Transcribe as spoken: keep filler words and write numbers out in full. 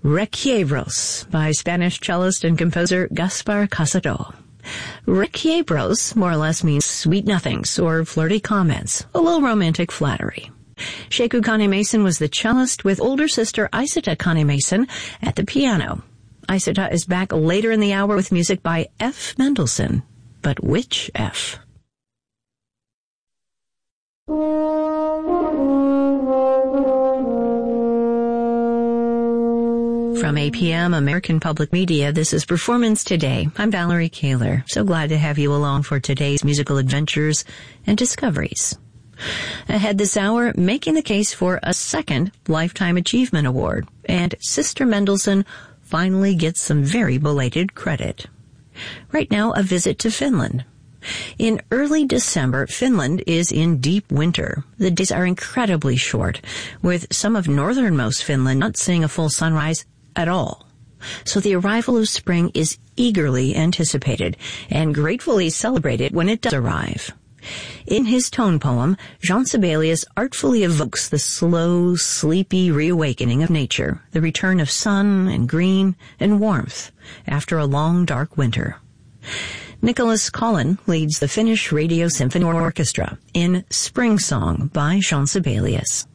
Requiebros by Spanish cellist and composer Gaspar Casado. Requiebros more or less means sweet nothings or flirty comments, a little romantic flattery. Sheku Kanemason was the cellist with older sister Isata Kanemason at the piano. Isata is back later in the hour with music by F. Mendelssohn. But which F? From A P M American Public Media, this is Performance Today. I'm Valerie Kaler. So glad to have you along for today's musical adventures and discoveries. Ahead this hour, making the case for a second Lifetime Achievement Award, and Sister Mendelssohn finally gets some very belated credit. Right now, a visit to Finland. In early December, Finland is in deep winter. The days are incredibly short, with some of northernmost Finland not seeing a full sunrise at all. So the arrival of spring is eagerly anticipated and gratefully celebrated when it does arrive. In his tone poem, Jean Sibelius artfully evokes the slow, sleepy reawakening of nature, the return of sun and green and warmth after a long, dark winter. Nicholas Collin leads the Finnish Radio Symphony Orchestra in Spring Song by Jean Sibelius.